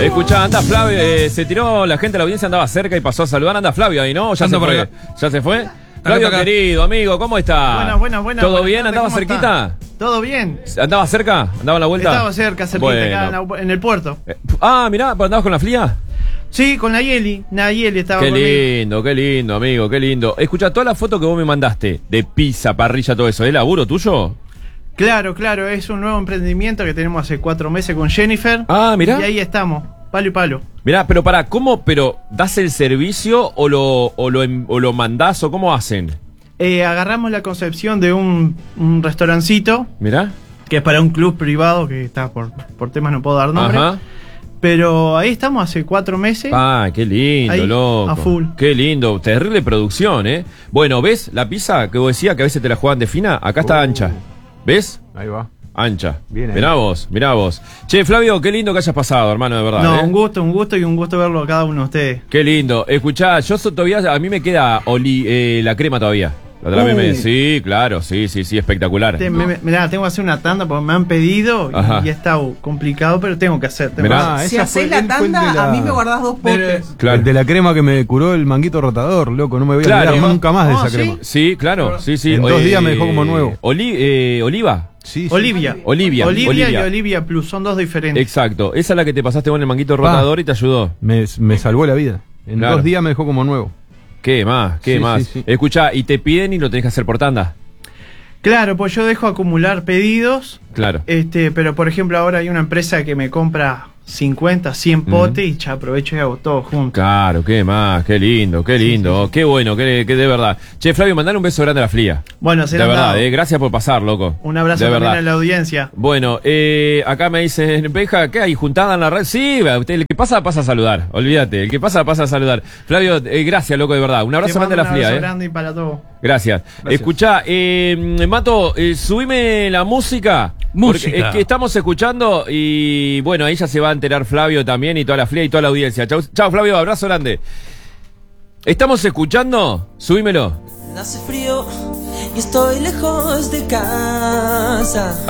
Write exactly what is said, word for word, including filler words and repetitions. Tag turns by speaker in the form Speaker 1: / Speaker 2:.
Speaker 1: Escuchá, anda Flavio, eh, se tiró la gente de la audiencia, andaba cerca y pasó a saludar. Anda Flavio ahí, ¿no? ¿Ya
Speaker 2: Ando
Speaker 1: se fue?
Speaker 2: acá.
Speaker 1: ¿Ya se fue? Flavio,
Speaker 2: acá.
Speaker 1: querido, amigo, ¿cómo está?
Speaker 3: Buenas, buenas, buenas.
Speaker 1: ¿Todo
Speaker 3: buenas
Speaker 1: bien?
Speaker 3: tardes,
Speaker 1: ¿Andaba
Speaker 3: ¿cómo
Speaker 1: cerquita?
Speaker 3: está? ¿Todo bien?
Speaker 1: ¿Andaba cerca? ¿Andaba en la vuelta?
Speaker 3: Estaba cerca, cerquita,
Speaker 1: Bueno.
Speaker 3: acá en, la- en el puerto.
Speaker 1: Eh, ah, mirá, ¿andabas con la Flia?
Speaker 3: Sí, con Nayeli. Nayeli estaba
Speaker 1: Qué
Speaker 3: conmigo.
Speaker 1: lindo, qué lindo, amigo, qué lindo. Escucha, toda la foto que vos me mandaste de pizza, parrilla, todo eso, ¿es laburo tuyo?
Speaker 3: Claro, claro, es un nuevo emprendimiento que tenemos hace cuatro meses con Jennifer.
Speaker 1: Ah, mirá.
Speaker 3: Y ahí estamos, palo y palo.
Speaker 1: Mirá, pero para, ¿cómo? ¿Pero das el servicio o lo, o lo, em- o lo mandás o cómo hacen?
Speaker 3: Eh, agarramos la concepción de un, un restaurancito,
Speaker 1: Mirá.
Speaker 3: que es para un club privado, que está por, por temas no puedo dar nombre.
Speaker 1: Ajá.
Speaker 3: Pero ahí estamos hace cuatro meses.
Speaker 1: Ah, qué lindo,
Speaker 3: Ahí,
Speaker 1: loco.
Speaker 3: a full.
Speaker 1: Qué lindo, terrible producción, ¿eh? Bueno, ¿ves la pizza que vos decías que a veces te la juegan de fina? Acá está
Speaker 2: Uh.
Speaker 1: ancha. ¿Ves?
Speaker 2: Ahí va.
Speaker 1: Ancha.
Speaker 2: Bien ahí.
Speaker 1: Mirá vos, mirá vos. Che, Flavio, qué lindo que hayas pasado, hermano, de verdad.
Speaker 3: No,
Speaker 1: ¿eh?
Speaker 3: un gusto, un gusto y un gusto verlo a cada uno de ustedes.
Speaker 1: Qué lindo. Escuchá, yo so- todavía, a mí me queda oli- eh, la crema todavía. La otra vez
Speaker 3: Uh.
Speaker 1: me- sí, claro, sí, sí, sí, espectacular.
Speaker 3: Te- me- me- mirá, tengo que hacer una tanda porque me han pedido
Speaker 1: Ajá.
Speaker 3: y, y está uh, complicado, pero tengo que hacer. tengo
Speaker 1: Mirá.
Speaker 3: que hacer.
Speaker 2: Ah,
Speaker 4: Si
Speaker 2: esa
Speaker 4: hacés
Speaker 2: fue-
Speaker 4: la
Speaker 2: él fue el
Speaker 4: tanda,
Speaker 2: de la-
Speaker 4: a mí me guardás dos potes.
Speaker 1: Claro.
Speaker 2: El de la crema que me curó el manguito rotador, loco. No me voy a
Speaker 1: Claro.
Speaker 2: olvidar nunca más de
Speaker 3: Oh,
Speaker 2: esa
Speaker 3: ¿sí?
Speaker 2: crema.
Speaker 1: Sí, claro, sí, sí.
Speaker 2: En dos días me dejó como nuevo.
Speaker 1: Oli- eh, ¿Oliva?
Speaker 2: Sí, sí.
Speaker 3: Olivia.
Speaker 1: Olivia,
Speaker 3: Olivia.
Speaker 1: Olivia.
Speaker 3: y Olivia Plus, son dos diferentes.
Speaker 1: Exacto. Esa es la que te pasaste con el manguito rotador y te ayudó.
Speaker 2: Me, me salvó la vida. En
Speaker 1: Claro.
Speaker 2: dos días me dejó como nuevo.
Speaker 1: ¿Qué más? ¿Qué
Speaker 2: Sí,
Speaker 1: más?
Speaker 2: sí, sí.
Speaker 1: Escuchá, y te piden y lo tenés que hacer por tanda.
Speaker 3: Claro, pues yo dejo acumular pedidos,
Speaker 1: Claro.
Speaker 3: este, pero por ejemplo ahora hay una empresa que me compra cincuenta, cien potes y ya aprovecho y hago todo junto.
Speaker 1: Claro, qué más, qué lindo, qué lindo, qué bueno, qué, qué de verdad. Che, Flavio, mandale un beso grande a la Flia.
Speaker 3: Bueno, se
Speaker 1: De
Speaker 3: lo han
Speaker 1: verdad,
Speaker 3: dado.
Speaker 1: eh, gracias por pasar, loco.
Speaker 3: Un abrazo
Speaker 1: de
Speaker 3: también
Speaker 1: verdad.
Speaker 3: a la audiencia.
Speaker 1: Bueno, eh, acá me dicen, Peja, ¿qué hay? ¿Juntada en la red? Sí, usted, el que pasa, pasa a saludar. Olvídate, el que pasa, pasa a saludar. Flavio, eh, gracias, loco, de verdad. Un abrazo
Speaker 3: Te
Speaker 1: grande a
Speaker 3: mando
Speaker 1: la
Speaker 3: un
Speaker 1: Flia,
Speaker 3: abrazo
Speaker 1: eh.
Speaker 3: grande y para todos.
Speaker 1: Gracias. Escuchá, eh, Mato, eh, subime la música.
Speaker 5: Música.
Speaker 1: Porque es que estamos escuchando y bueno, ahí ya se va a enterar Flavio también y toda la Flia y toda la audiencia. Chau, chau Flavio, abrazo grande. ¿Estamos escuchando? Subímelo.
Speaker 6: Hace frío y estoy lejos de casa.